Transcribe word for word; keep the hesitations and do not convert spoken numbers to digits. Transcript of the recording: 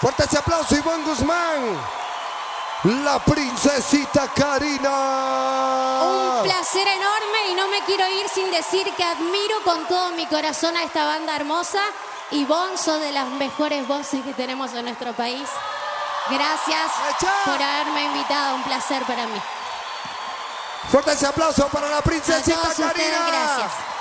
Fuerte ese aplauso, Ivonne Guzmán. La princesita Karina. Un placer enorme y no me quiero ir sin decir que admiro con todo mi corazón a esta banda hermosa. Ivonne, sos de las mejores voces que tenemos en nuestro país. Gracias por haberme invitado, un placer para mí. Fuerte ese aplauso para la princesita a todos Karina. ustedes, gracias.